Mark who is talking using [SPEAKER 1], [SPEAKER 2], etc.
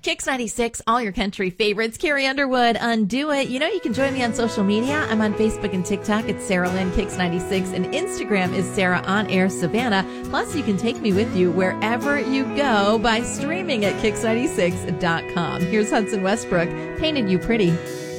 [SPEAKER 1] Kix 96, all your country favorites. Carrie Underwood, Undo It. You know, you can join me on social media. I'm on Facebook and TikTok. It's Sarah Lynn Kix 96, and Instagram is Sarah On Air Savannah. Plus, you can take me with you wherever you go by streaming at Kix96.com. Here's Hudson Westbrook, Painted You Pretty.